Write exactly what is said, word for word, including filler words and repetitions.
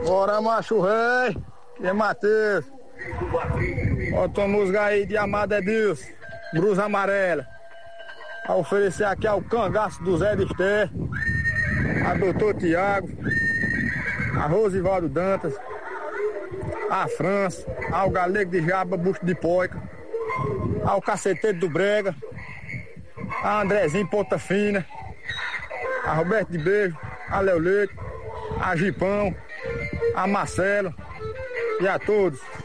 Bora, macho rei. Que é Matheus. Bota uma música aí de Amado é Deus. Brusa Amarela. A oferecer aqui ao cangaço do Zé de Esté, a doutor Tiago, a Rosivaldo Dantas, a França, ao Galego de Jaba, Busto de Poica, ao Caceteiro do Brega, a Andrezinho Ponta Fina, a Roberto de Beijo, a Léo Leite, a Gipão, a Marcelo e a todos.